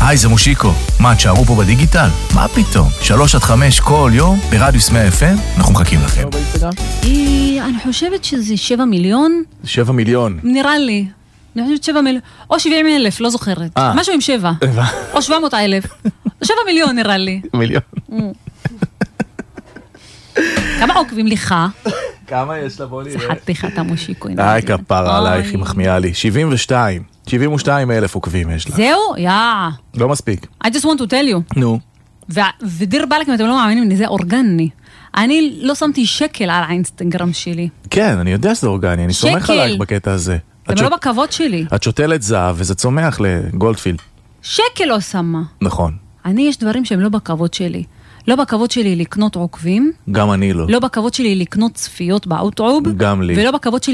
היי, זה מושיקו. מה, תשארו פה בדיגיטל? מה פתאום? 3-5 כל יום ברדיוס 100 FM, אנחנו מחכים לכם. אני חושבת שזה 7 מיליון. 7 מיליון. נראה לי. אני חושבת 7 מיליון. או 70,000, לא זוכרת. משהו עם 7. או 700,000. 7 מיליון נראה לי. מיליון. כמה עוקבים לך? כמה יש לה? בוא נראה. זה חתיכת המושיקו. היי, כפרה עלייך, היא מחמיאה לי. 72,000 עוקבים יש לה. זהו? לא מספיק. I just want to tell you. נו. ודיר בלק, אם אתם לא מאמינים, זה אורגני. אני לא שמתי שקל על האינסטגרם שלי. כן, אני יודע שזה אורגני, אני סומך עלייך בקטע הזה. זה לא בכבוד שלי. את שותלת זהב וזה צומח לגולדפילד. שקל לא שמה. נכון. יש דברים שהם לא בכבוד שלי. לא בכבוד שלי לקנות עוקבים. גם אני לא. לא בכבוד שלי לקנות צפיות באוטרוב. גם לי. ולא בכבוד שלי